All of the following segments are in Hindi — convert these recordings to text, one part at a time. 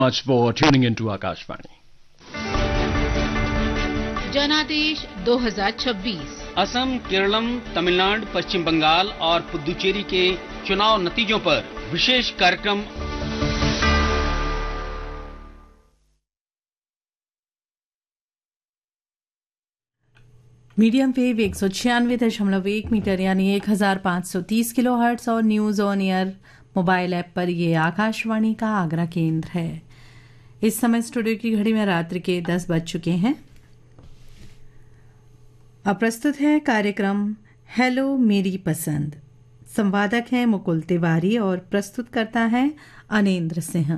Much for tuning into Akashvani. जनादेश 2026 असम, केरलम, तमिलनाडु, पश्चिम बंगाल और पुदुचेरी के चुनाव नतीजों पर विशेष कार्यक्रम। मीडियम वेव 196.1 मीटर यानी 1530 किलोहर्ट्ज और news on air mobile app पर ये आकाशवाणी का आगरा केंद्र है। इस समय स्टूडियो की घड़ी में रात्रि के 10 बज चुके हैं। अब प्रस्तुत है कार्यक्रम हेलो मेरी पसंद। संवादक हैं मुकुल तिवारी और प्रस्तुत करता है अनेंद्र सिंह।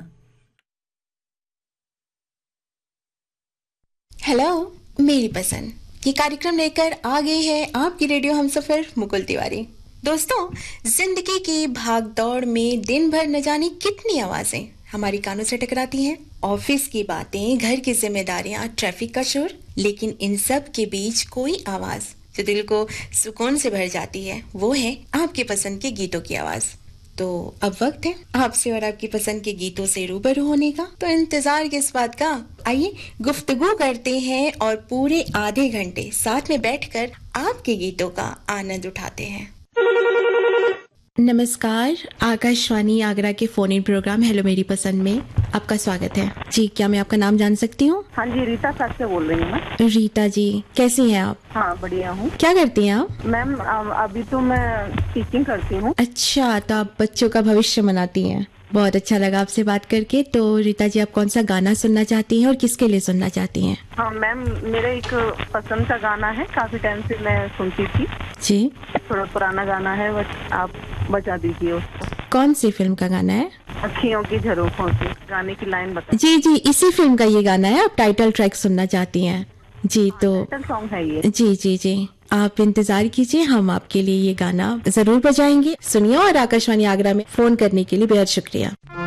हेलो मेरी पसंद, ये कार्यक्रम लेकर आ गई है आपकी रेडियो हमसफर मुकुल तिवारी। दोस्तों, जिंदगी की भाग दौड़ में दिन भर न जाने कितनी आवाजें हमारी कानों से टकराती हैं। ऑफिस की बातें, घर की जिम्मेदारियां, ट्रैफिक का शोर, लेकिन इन सब के बीच कोई आवाज जो दिल को सुकून से भर जाती है, वो है आपके पसंद के गीतों की आवाज। तो अब वक्त है आपसे और आपकी पसंद के गीतों से रूबरू होने का। तो इंतजार किस बात का, आइए गुफ्तगू करते हैं और पूरे आधे घंटे साथ में बैठकर आपके गीतों का आनंद उठाते हैं। नमस्कार, आकाशवाणी आगरा के फोन इन प्रोग्राम हेलो मेरी पसंद में आपका स्वागत है जी। क्या मैं आपका नाम जान सकती हूँ? हाँ जी, रीता साथ से बोल रही हूँ मैं। रीता जी, कैसी हैं आप? हाँ, बढ़िया हूँ। क्या करती हैं आप? मैम, अभी तो मैं टीचिंग करती हूँ। अच्छा, तो आप बच्चों का भविष्य बनाती हैं। बहुत अच्छा लगा आपसे बात करके। तो रीता जी, आप कौन सा गाना सुनना चाहती हैं और किसके लिए सुनना चाहती हैं? हाँ मैम, मेरा एक पसंद का गाना है, काफी टाइम से मैं सुनती थी जी। थोड़ा पुराना गाना है, बस आप बजा दीजिए उसको। कौन सी फिल्म का गाना है? अखियों की झरोखों से, गाने की लाइन बता। जी जी, इसी फिल्म का ये गाना है। आप टाइटल ट्रैक सुनना चाहती हैं जी? तो टाइटल सॉन्ग है ये। जी जी जी, आप इंतजार कीजिए, हम आपके लिए ये गाना जरूर बजाएंगे। सुनिए, और आकाशवाणी आगरा में फोन करने के लिए बेहद शुक्रिया।